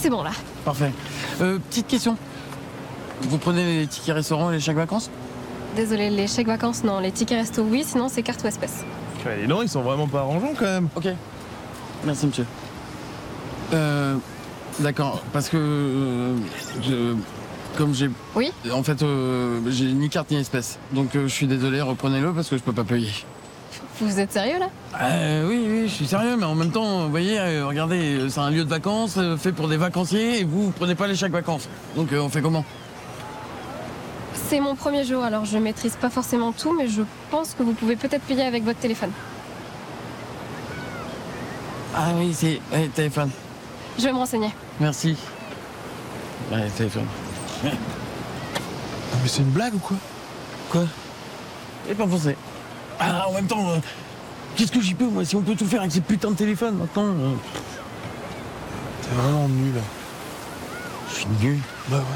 c'est bon là. Parfait. Petite question. Vous prenez les tickets restaurants et les chèques vacances? Désolé, les chèques vacances non, les tickets resto oui, sinon c'est carte ou espèce. Ouais, non, ils sont vraiment pas arrangeants quand même. Ok. Merci, monsieur. D'accord, parce que comme j'ai... Oui? En fait, j'ai ni carte ni espèce. Donc je suis désolé, reprenez-le parce que je peux pas payer. Vous êtes sérieux là? Oui, je suis sérieux, mais en même temps, vous voyez, regardez, c'est un lieu de vacances fait pour des vacanciers et vous prenez pas les chèques vacances. Donc on fait comment? C'est mon premier jour, alors je maîtrise pas forcément tout, mais je pense que vous pouvez peut-être payer avec votre téléphone. Ah oui, c'est... Ouais, téléphone. Je vais me renseigner. Merci. Ouais, téléphone. Ouais. Mais c'est une blague ou quoi? Quoi? J'ai pas pensé. Ah, en même temps, qu'est-ce que j'y peux, moi? Si on peut tout faire avec ces putains de téléphones, maintenant... T'es vraiment nul. Je suis nul. Bah ouais.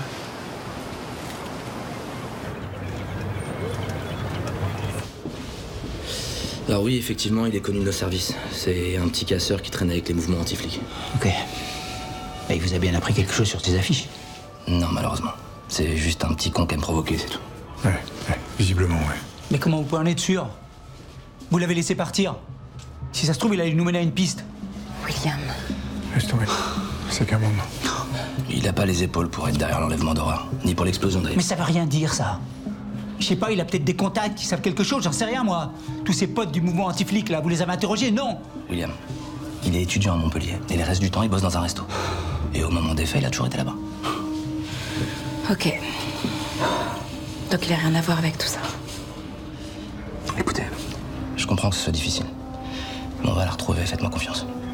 Alors oui, effectivement, il est connu de nos services. C'est un petit casseur qui traîne avec les mouvements anti-flics. Ok. Bah, il vous a bien appris quelque chose sur ces affiches? Non, malheureusement. C'est juste un petit con qui aime provoquer, c'est tout. Ouais, visiblement, ouais. Mais comment vous pouvez en être sûr? Vous l'avez laissé partir. Si ça se trouve, il allait nous mener à une piste. William. Laisse tomber. C'est qu'un moment. Il n'a pas les épaules pour être derrière l'enlèvement d'Aura, ni pour l'explosion d'Aïe. Mais ça veut rien dire, ça. Je sais pas, il a peut-être des contacts qui savent quelque chose, j'en sais rien, moi. Tous ces potes du mouvement anti-flic, là, vous les avez interrogés? Non. William, il est étudiant à Montpellier, et le reste du temps, il bosse dans un resto. Et au moment des faits, il a toujours été là-bas. Ok. Donc il a rien à voir avec tout ça. Écoutez, je comprends que ce soit difficile. Mais on va la retrouver, faites-moi confiance.